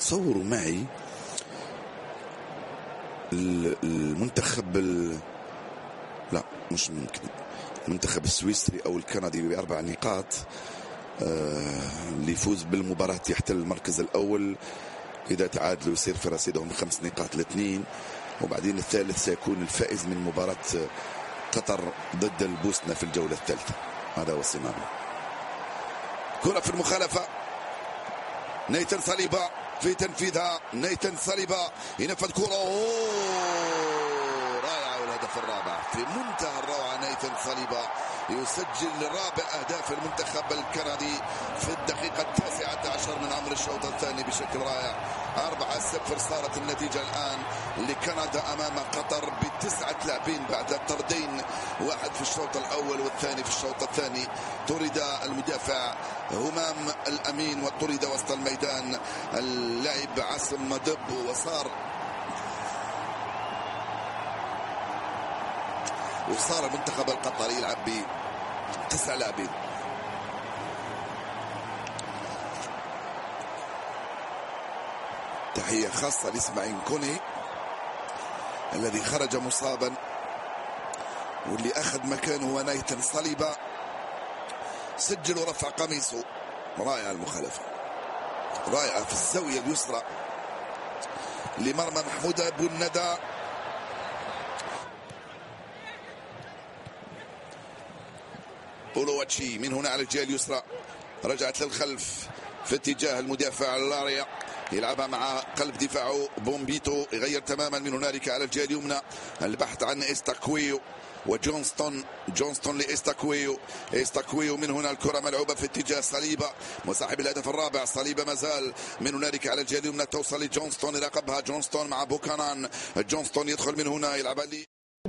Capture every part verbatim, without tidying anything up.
تصوروا معي المنتخب ال... لا مش ممكن المنتخب السويسري أو الكندي بأربع نقاط اللي يفوز بالمباراة يحتل المركز الأول. إذا تعادلوا يصير في رصيدهم خمس نقاط لاثنين، وبعدين الثالث سيكون الفائز من مباراة قطر ضد البوسنة في الجولة الثالثة. هذا هو السيناريو. كرة في المخالفة، نيتن صليبا في تنفيذها، نيتن صليبا ينفذ كرة رائعة، والهدف الرابع في منتهى الروعة. نيتن صليبا يسجل رابع أهداف المنتخب الكندي في الدقيقة التاسعة عشر من عمر الشوط الثاني بشكل رائع. أربعة صفر صارت النتيجة الآن لكندا أمام قطر بتسعة لاعبين بعد طردين، واحد في الشوط الأول والثاني في الشوط الثاني. طرد المدافع همام الأمين وطرد وسط الميدان اللاعب عاصم مدب، وصار وصار المنتخب القطري يلعب بتسع لاعبين. تحية خاصة لإسماعيل كوني الذي خرج مصابا، واللي أخذ مكانه هو نيتن صليبا. سجل ورفع قميصه. رائعة المخالفة، رائعة في الزاوية اليسرى لمرمى محمود أبو الندى. بولواتشي من هنا على الجهة اليسرى، رجعت للخلف في اتجاه المدافع لاريا، يلعبها مع قلب دفاعه بومبيتو، يغير تماما من هنالك على الجهة اليمنى، البحث عن إستاكويو وجونستون. جونستون لإستاكويو، إستاكويو من هنا الكرة ملعوبة في اتجاه صليبا وصاحب الهدف الرابع. صليبا مازال من هنالك على الجهة اليمنى، توصل لجونستون، يراقبها جونستون مع بوكانان. جونستون يدخل من هنا يلعبها لي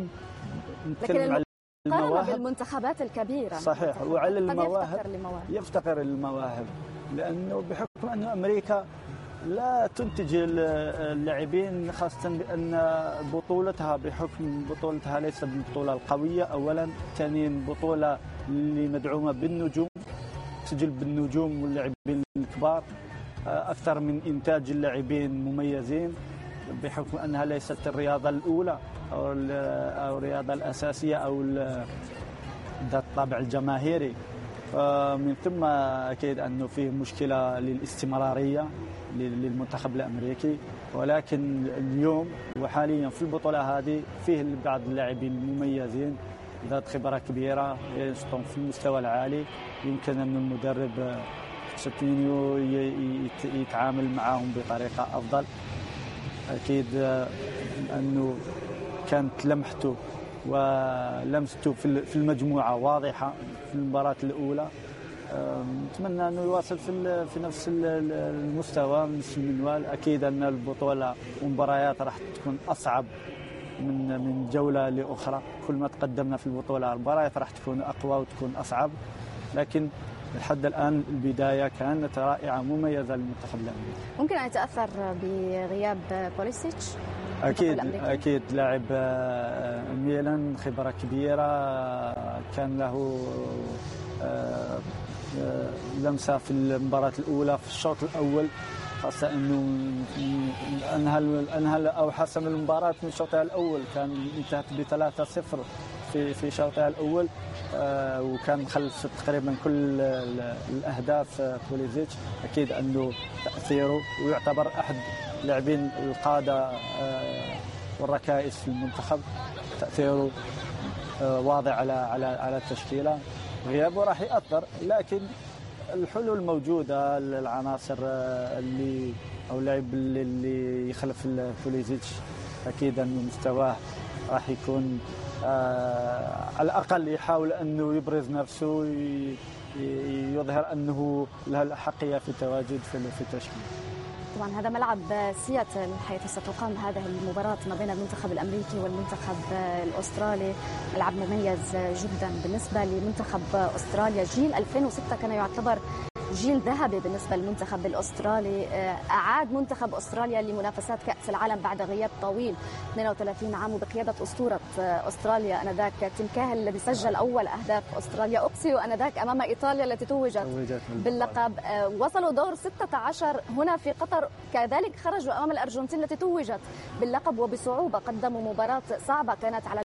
لكن المواهب بالمنتخبات الكبيرة صحيح، وعلى المواهب يفتقر المواهب، لأنه بحكم أن أمريكا لا تنتج اللاعبين، خاصة بأن بطولتها بحكم بطولتها ليست بالبطولة القوية أولا، ثانيا بطولة اللي مدعومة بالنجوم، تسجل بالنجوم واللاعبين الكبار أكثر من إنتاج اللاعبين مميزين، بحكم أنها ليست الرياضة الأولى أو أو الرياضة الأساسية أو ذات الطابع الجماهيري. من ثم أكيد أنه فيه مشكلة للاستمرارية للمنتخب الأمريكي، ولكن اليوم وحاليا في البطولة هذه فيه بعض اللاعبين المميزين ذات خبرة كبيرة ينشطون في المستوى العالي، يمكن أن المدرب سيتينيو يتعامل معهم بطريقة أفضل. أكيد أنه كانت لمحته ولمسته في المجموعة واضحة في المباراة الأولى. نتمنى أنه يواصل في في نفس المستوى، نفس المنوال. أكيد أن البطولة والمباريات راح تكون أصعب من من جولة لأخرى، كل ما تقدمنا في البطولة المباريات راح تكون أقوى وتكون أصعب، لكن لحد الآن البداية كانت رائعة مميزة للمنتخب الأمريكي. ممكن أن يتأثر بغياب بوليسيتش؟ أكيد أكيد لاعب ميلان خبرة كبيرة، كان له لمسة في المباراة الأولى في الشوط الأول، خاصة أنه أنهى أنهى أو حسم المباراة من شوطها الأول، كان انتهت بثلاثة صفر في في شوطها الأول، وكان خلف تقريبا كل الأهداف بوليزيتش. أكيد أنه تأثيره، ويعتبر أحد لاعبين القادة والركائز في المنتخب، تأثيره واضح على على على التشكيلة. غيابه راح يأثر، لكن الحلول موجودة، العناصر اللي أو اللاعب اللي يخلف بوليزيتش أكيد أنه مستواه راح يكون آه على الأقل يحاول أنه يبرز نفسه، يظهر أنه له الأحقية في التواجد في التشكيل. طبعا هذا ملعب سياتل حيث ستقام هذه المباراة ما بين المنتخب الأمريكي والمنتخب الأسترالي، ملعب مميز جدا بالنسبة لمنتخب أستراليا. جيل ألفين وستة كان يعتبر جيل ذهبي بالنسبة للمنتخب الأسترالي، أعاد منتخب أستراليا لمنافسات كأس العالم بعد غياب طويل اثنين وثلاثين عام وبقيادة أسطورة أستراليا آنذاك تيم كاهل الذي سجل أول أهداف أستراليا، أقصوا آنذاك أمام إيطاليا التي توجت باللقب. وصلوا دور ستة عشر هنا في قطر، كذلك خرجوا أمام الأرجنتين التي توجت باللقب وبصعوبة، قدموا مباراة صعبة كانت على